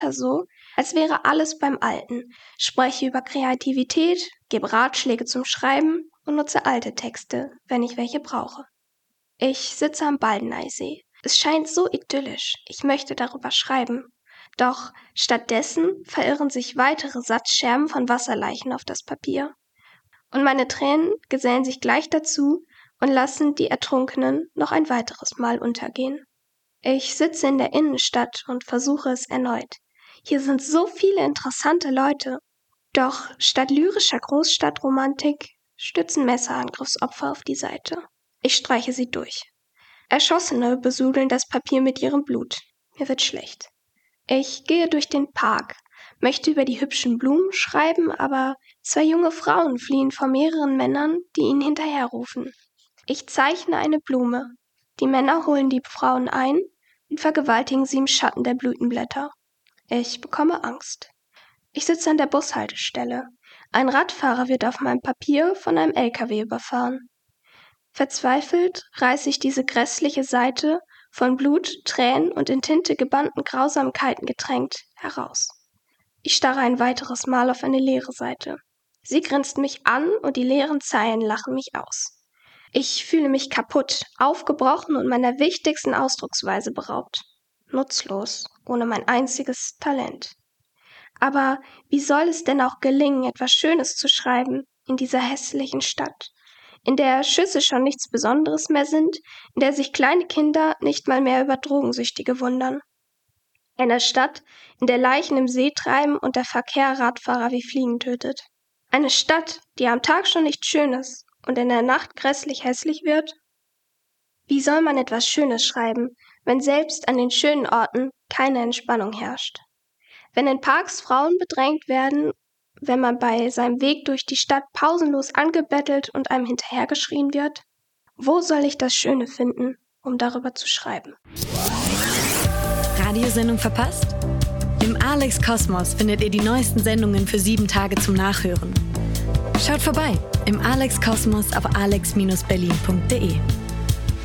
so, als wäre alles beim Alten. Spreche über Kreativität, gebe Ratschläge zum Schreiben und nutze alte Texte, wenn ich welche brauche. Ich sitze am Baldeneysee. Es scheint so idyllisch. Ich möchte darüber schreiben. Doch stattdessen verirren sich weitere Satzscherben von Wasserleichen auf das Papier. Und meine Tränen gesellen sich gleich dazu und lassen die Ertrunkenen noch ein weiteres Mal untergehen. Ich sitze in der Innenstadt und versuche es erneut. Hier sind so viele interessante Leute. Doch statt lyrischer Großstadtromantik stürzen Messerangriffsopfer auf die Seite. Ich streiche sie durch. Erschossene besudeln das Papier mit ihrem Blut. Mir wird schlecht. Ich gehe durch den Park, möchte über die hübschen Blumen schreiben, aber 2 junge Frauen fliehen vor mehreren Männern, die ihnen hinterherrufen. Ich zeichne eine Blume. Die Männer holen die Frauen ein und vergewaltigen sie im Schatten der Blütenblätter. Ich bekomme Angst. Ich sitze an der Bushaltestelle. Ein Radfahrer wird auf meinem Papier von einem LKW überfahren. Verzweifelt reiße ich diese grässliche Seite, von Blut, Tränen und in Tinte gebannten Grausamkeiten getränkt, heraus. Ich starre ein weiteres Mal auf eine leere Seite. Sie grinst mich an und die leeren Zeilen lachen mich aus. Ich fühle mich kaputt, aufgebrochen und meiner wichtigsten Ausdrucksweise beraubt. Nutzlos, ohne mein einziges Talent. Aber wie soll es denn auch gelingen, etwas Schönes zu schreiben in dieser hässlichen Stadt, in der Schüsse schon nichts Besonderes mehr sind, in der sich kleine Kinder nicht mal mehr über Drogensüchtige wundern? Eine Stadt, in der Leichen im See treiben und der Verkehr Radfahrer wie Fliegen tötet. Eine Stadt, die am Tag schon nicht schön ist und in der Nacht grässlich hässlich wird? Wie soll man etwas Schönes schreiben, wenn selbst an den schönen Orten keine Entspannung herrscht? Wenn in Parks Frauen bedrängt werden, wenn man bei seinem Weg durch die Stadt pausenlos angebettelt und einem hinterhergeschrien wird? Wo soll ich das Schöne finden, um darüber zu schreiben? Radiosendung verpasst? Im Alex Kosmos findet ihr die neuesten Sendungen für 7 Tage zum Nachhören. Schaut vorbei im Alex Kosmos auf alex-berlin.de.